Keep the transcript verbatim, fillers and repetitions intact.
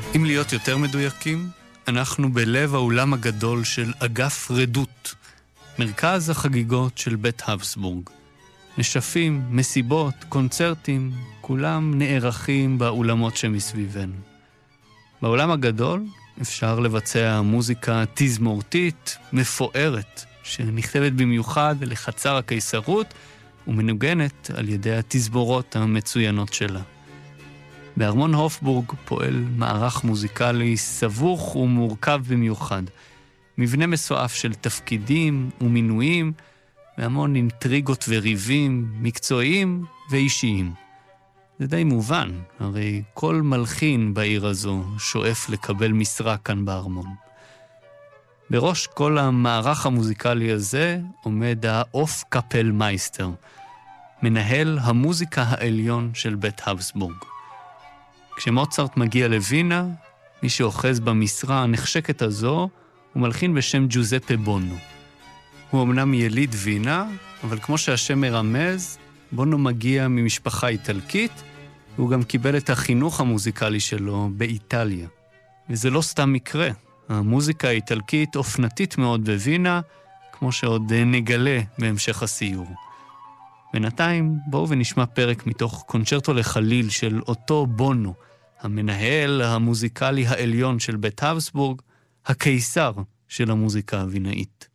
אם להיות יותר מדויקים, אנחנו בלב האולם הגדול של אגף רדות, מרכז החגיגות של בית הבסבורג. נשפים, מסיבות, קונצרטים, כולם נערכים באולמות שמסביבנו. באולם הגדול אפשר לבצע מוזיקה תזמורתית מפוארת, שנכתבת במיוחד לחצר הקיסרות ומנוגנת על ידי התזמורות המצוינות שלה. בארמון הופבורג פועל מערך מוזיקלי סבוך ומורכב במיוחד, מבנה מסועף של תפקידים ומינויים, והמון אינטריגות וריבים מקצועיים ואישיים. זה די מובן, הרי כל מלחין בעיר הזו שואף לקבל משרה כאן בארמון. בראש כל המערך המוזיקלי הזה עומד האוף קפל מייסטר, מנהל המוזיקה העליון של בית הבסבורג. כשמוצרט מגיע לווינה, מי שאוחז במשרה הנחשקת הזו הוא מלחין בשם ג'וזפה בונו. הוא אמנם יליד וינה, אבל כמו שהשם מרמז, בונו מגיע ממשפחה איטלקית, והוא גם קיבל את החינוך המוזיקלי שלו באיטליה. וזה לא סתם מקרה. המוזיקה האיטלקית אופנתית מאוד בווינה, כמו שעוד נגלה בהמשך הסיור. בינתיים בואו ונשמע פרק מתוך קונצ'רטו לחליל של אותו בונו, המנהל המוזיקלי העליון של בית הבסבורג, הקיסר של המוזיקה הווינאית.